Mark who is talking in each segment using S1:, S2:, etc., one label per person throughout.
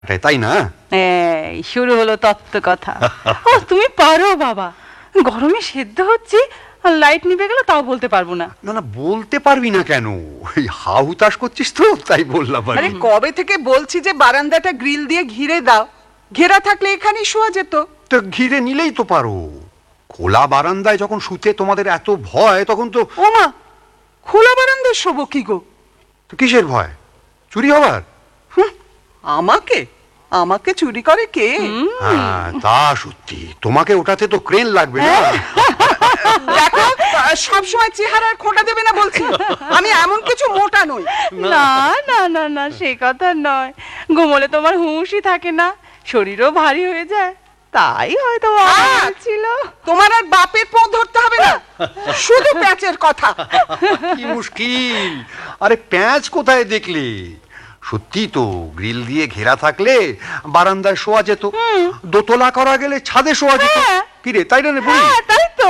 S1: তাই না?
S2: এই শুরু হলো তত্ত্ব কথা। ও তুমি পারো বাবা, গরমে সেদ্ধ হচ্ছে আর লাইট নিভে গেল তাও বলতে পারবো না।
S1: না না, বলতে পারবি না কেন? ওই হা হুতাশ করছিস তো, তাই বললাম।
S3: আরে কবে থেকে বলছি যে বারান্দাটা গ্রিল দিয়ে ঘিরে দাও, ঘেরা থাকলে এখানেই শোয়া যেত।
S1: তো ঘিরে নিলেই তো পারো। খোলা বারান্দায় যখন শুতে তোমাদের এত ভয়, তখন তো
S3: ও মা, খোলা বারান্দায় শোবো কি গো?
S1: তো কিসের ভয়? চুরি হবার?
S3: আমাকে আমাকে চুরি করে কে?
S1: হ্যাঁ তা সত্যি, তোমাকে ওটাতে তো ক্রেন লাগবে না?
S3: দেখো, সবসময় চেহারার খোঁটা দেবে না বলছি। আমি এমন কিছু মোটা নই।
S2: না না না না, সে কথা নয়। ঘুমোলে তোমার হুঁশই থাকে না, শরীরও ভারী হয়ে যায়, তাই হয়তো ছিল।
S3: তোমার আর বাপের পথ ধরতে হবে না, শুধু প্যাচের কথা।
S1: কি মুশকিল! আরে প্যাঁচ কোথায় দেখলে? সত্যি তো, গ্রিল দিয়ে ঘেরা থাকলে বারান্দায় শোয়া যেত, দোতলা করা গেলে ছাদে শোয়া যেত। কি রে, তাই না রে বলি?
S2: তাই তো।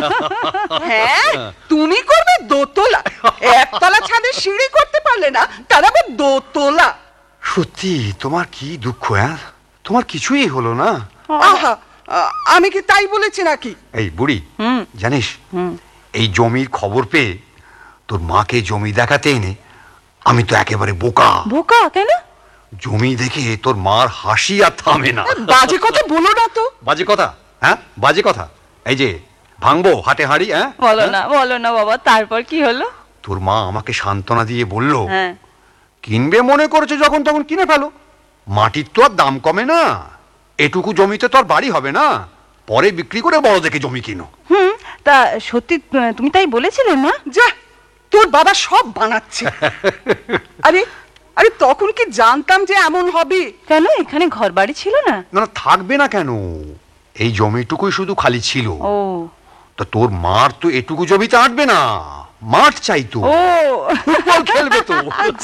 S3: হ্যাঁ, তুমি করবে দোতলা? একতলা ছাদে সিঁড়ি করতে পারলে না, তার আবার দোতলা?
S1: সত্যি তোমার কি দুঃখ! হ্যাঁ, তোমার কিছুই হলো না।
S3: আহা, আমি কি তাই বলেছি নাকি?
S1: এই বুড়ি, জানিস এই জমির খবর পেয়ে তোর মাকে জমি দেখাতে এনে আমি তো একেবারে বোকা।
S2: বোকা কেন?
S1: জমি দেখে তোর মার হাসি আর থামে না।
S3: বাজে কথা বলো না তো।
S1: বাজে কথা? হ্যাঁ, বাজে কথা। এই যে ভাঙবো হাটে হাঁড়ি। হ্যাঁ,
S2: বলো না বাবা, তারপর কি হলো?
S1: তোর মা আমাকে সান্ত্বনা দিয়ে বলল,
S2: হ্যাঁ,
S1: কিনবে মনে করেছে যখন তখন কিনে ফেলো, মাটির তো আর দাম কমে না, এটুকু জমিতে তো আর বাড়ি হবে না, পরে বিক্রি করে বড় দেখে জমি কিনো।
S2: তা সত্যি তুমি তাই বলেছিলে না?
S3: যা, তোর বাবা সব বানাচ্ছে। আরে আরে, তখন কি জানতাম যে এমন হবে?
S2: কেন, এখানে ঘর বাড়ি ছিল না?
S1: না না, থাকবে না কেন? এই জমিটুকুই শুধু খালি ছিল।
S2: ও,
S1: তা তোর মার তো এটুকু জমিতে আঁটবে না, মাঠ চাইতো,
S2: ও
S1: ফুটবল খেলবে তো।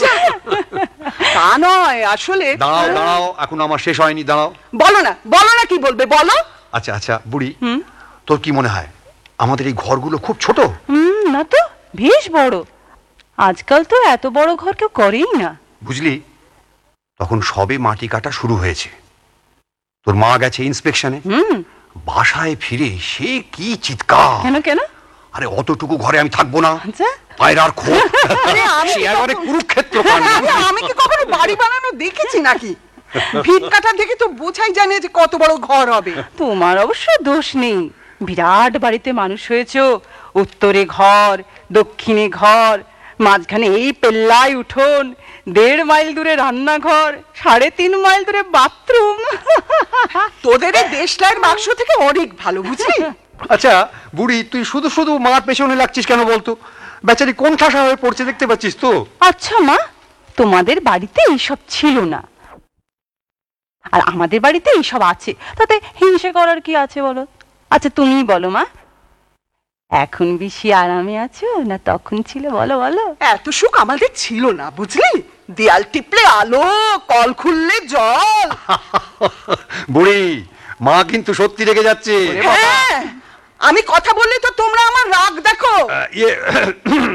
S3: তা নয়, আসলে
S1: দাঁড়াও দাঁড়াও, এখন আমার শেষ হয়নি, দাঁড়াও।
S3: বলো না, কি বলবে বলো।
S1: আচ্ছা আচ্ছা বুড়ি, তোর কি মনে হয় আমাদের এই ঘরগুলো খুব ছোট?
S2: না তো, বেশ বড়। আজকাল তো এত বড় ঘর কেউ করেই না।
S1: বুঝলি, তখন সবে মাটি কাটা শুরু হয়েছে, তোর মা গেছে ইন্সপেকশনে, বাসায় ফিরে সে কি চিৎকার!
S2: কেন কেন?
S1: আরে অতটুকু ঘরে আমি থাকবো না,
S2: আচ্ছা,
S1: পায়রার খোপ। সে একেবারে কুরুক্ষেত্র কাণ্ড।
S3: আমি কি কখনো বাড়ি বানানো দেখেছি নাকি? ভিত কাটা দেখে তো বোঝাই জানে যে কত বড় ঘর হবে।
S2: তোমার অবশ্য দোষ নেই, বিরাট বাড়িতে মানুষ হয়েছো। উত্তরে ঘর, দক্ষিণে ঘর, মাঝখানে এই পেল্লায় উঠোন, 1.5 মাইল দূরে রান্নাঘর, 3.5 মাইল দূরে বাথরুম।
S3: তোদের এই দেশলাইয়ের বাক্স থেকে অনেক ভালো, বুঝলি?
S1: আচ্ছা বুড়ি, তুই শুধু শুধু মার পেছনে লাগছিস কেন বলতো? বেচারি কোন ঠাসা হয়ে পড়ছে দেখতে পাচ্ছিস তো?
S2: আচ্ছা মা, তোমাদের বাড়িতে এইসব ছিল না, আর আমাদের বাড়িতে এইসব আছে, তাতে হিংসে করার কি আছে বলো? আচ্ছা তুমি বলো মা, এখন বেশি আরামে আছো না তখন ছিল, বলো বলো।
S3: এত সুখ আমাদের ছিল না, বুঝলি? দেয়াল টিপলে আলো, কল খুললে জল।
S1: বুড়ি, মা কিন্তু সত্যি রেগে যাচ্ছে।
S3: হ্যাঁ, আমি কথা বললে তো তোমরা আমার রাগ দেখো।
S1: ইয়ে